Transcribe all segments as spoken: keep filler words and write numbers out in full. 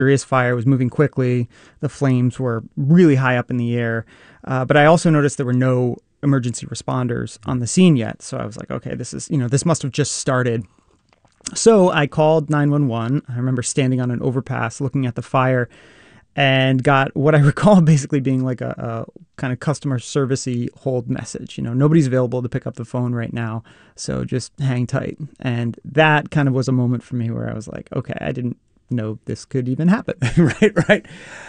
serious fire. It was moving quickly. The flames were really high up in the air. Uh, but I also noticed there were no emergency responders on the scene yet. So I was like, okay, this is, you know, this must have just started. So I called nine one one. I remember standing on an overpass looking at the fire and got what I recall basically being like a, a kind of customer servicey hold message. You know, nobody's available to pick up the phone right now, so just hang tight. And that kind of was a moment for me where I was like, okay, I didn't know this could even happen. right, right.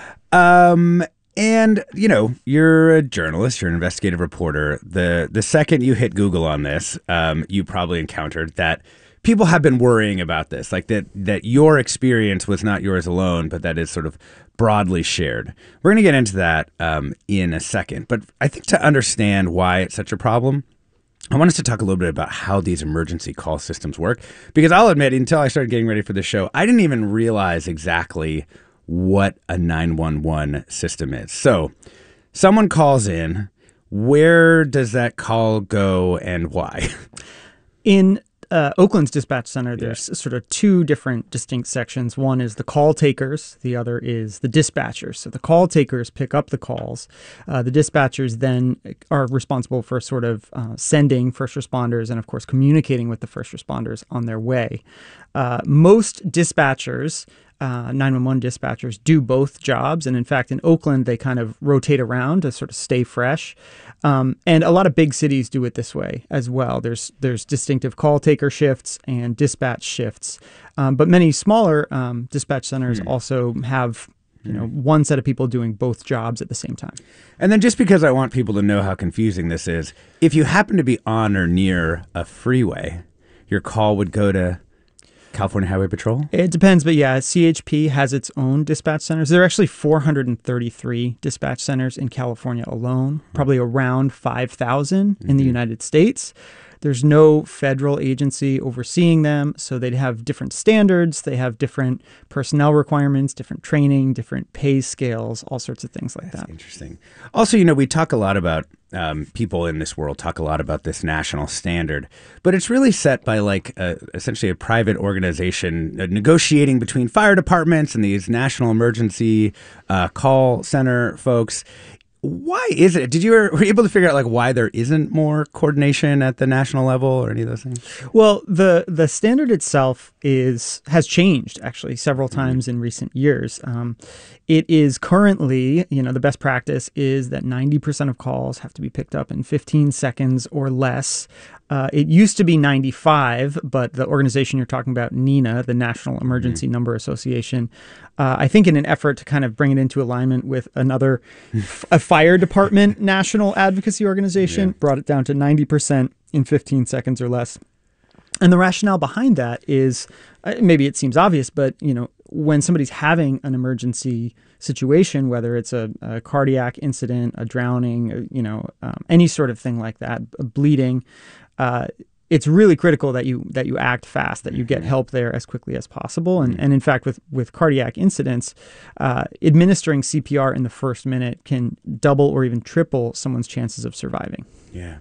Um, and, you know, you're a journalist, you're an investigative reporter. The the second you hit Google on this, um, you probably encountered that people have been worrying about this, like that that your experience was not yours alone, but that is sort of broadly shared. We're going to get into that um, in a second. But I think to understand why it's such a problem, I want us to talk a little bit about how these emergency call systems work. Because I'll admit, until I started getting ready for the show, I didn't even realize exactly what a nine one one system is. So someone calls in. Where does that call go and why? In Uh, Oakland's dispatch center, there's yeah. sort of two different distinct sections. One is the call takers. The other is the dispatchers. So the call takers pick up the calls. Uh, the dispatchers then are responsible for sort of uh, sending first responders and, of course, communicating with the first responders on their way. Uh, most dispatchers, uh, nine one one dispatchers, do both jobs. And in fact, in Oakland, they kind of rotate around to sort of stay fresh. Um, and a lot of big cities do it this way as well. There's there's distinctive call taker shifts and dispatch shifts. Um, but many smaller um, dispatch centers mm. also have you know, one set of people doing both jobs at the same time. And then just because I want people to know how confusing this is, if you happen to be on or near a freeway, your call would go to California Highway Patrol? It depends, but yeah, C H P has its own dispatch centers. There are actually four hundred thirty-three dispatch centers in California alone, probably around five thousand mm-hmm. in the United States. There's no federal agency overseeing them, so they'd have different standards. They have different personnel requirements, different training, different pay scales, all sorts of things like That's that. Interesting. Also, you know, we talk a lot about um, people in this world talk a lot about this national standard, but it's really set by like a, essentially a private organization uh, negotiating between fire departments and these national emergency uh, call center folks. Why is it? Did you were you able to figure out like why there isn't more coordination at the national level or any of those things? Well, the the standard itself is has changed actually several times in recent years. Um, it is currently, you know, the best practice is that ninety percent of calls have to be picked up in fifteen seconds or less. Uh, it used to be ninety-five, but the organization you're talking about, NENA, the National Emergency mm-hmm. Number Association, uh, I think in an effort to kind of bring it into alignment with another f- a fire department national advocacy organization, yeah. brought it down to ninety percent in fifteen seconds or less. And the rationale behind that is, uh, maybe it seems obvious, but you know, when somebody's having an emergency situation, whether it's a, a cardiac incident, a drowning, uh, you know, um, any sort of thing like that, a bleeding, uh, it's really critical that you that you act fast, that you get help there as quickly as possible. And and in fact, with with cardiac incidents, uh, administering C P R in the first minute can double or even triple someone's chances of surviving. Yeah.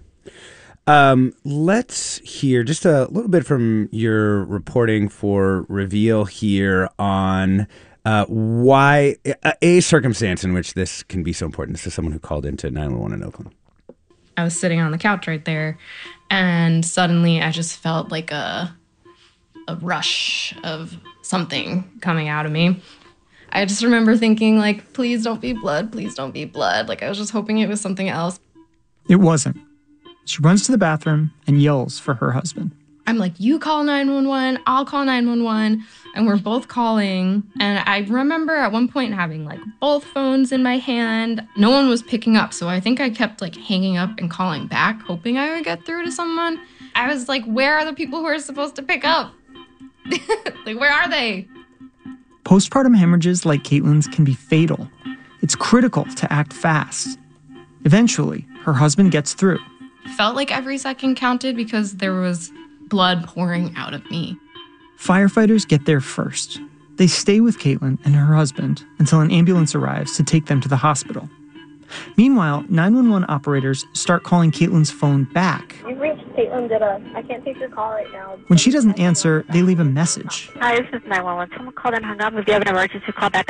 Um, let's hear just a little bit from your reporting for Reveal here on uh, why a, a circumstance in which this can be so important. This is someone who called into nine one one in Oakland. I was sitting on the couch right there, and suddenly I just felt like a a rush of something coming out of me. I just remember thinking, like, please don't be blood, please don't be blood. Like, I was just hoping it was something else. It wasn't. She runs to the bathroom and yells for her husband. I'm like, you call nine one one, I'll call nine one one, and we're both calling. And I remember at one point having like both phones in my hand. No one was picking up, so I think I kept like hanging up and calling back, hoping I would get through to someone. I was like, where are the people who are supposed to pick up? Like, where are they? Postpartum hemorrhages like Caitlin's can be fatal. It's critical to act fast. Eventually, her husband gets through. Felt like every second counted because there was blood pouring out of me. Firefighters get there first. They stay with Caitlin and her husband until an ambulance arrives to take them to the hospital. Meanwhile, nine one one operators start calling Caitlin's phone back. You've reached Caitlin did a, I can't take your call right now. When she doesn't answer, they leave a message. Hi, this is nine one one. Someone called and hung up. If you have an emergency, call back.